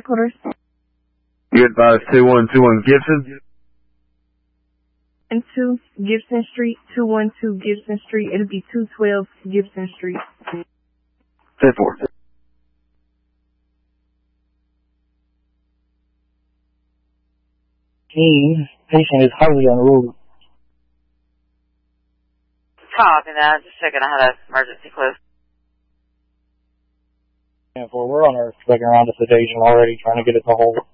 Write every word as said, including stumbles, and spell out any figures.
Headquarters. You advise two one two one Gibson? And two Gibson Street, two one two Gibson Street. It'll be two twelve Gibson Street. ten four. Team, patient is highly unruly. Copy that. Just checking. I had an emergency close. And for we're on our second round of sedation already, trying to get it to hold.